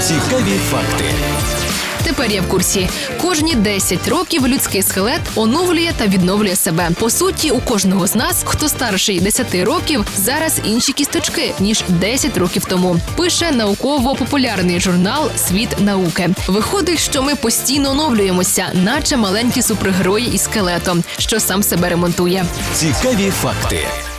Цікаві факти. Тепер я в курсі. Кожні 10 років людський скелет оновлює та відновлює себе. По суті, у кожного з нас, хто старший 10 років, зараз інші кісточки, ніж 10 років тому. Пише науково-популярний журнал «Світ науки». Виходить, що ми постійно оновлюємося, наче маленькі супергерої із скелетом, що сам себе ремонтує. Цікаві факти.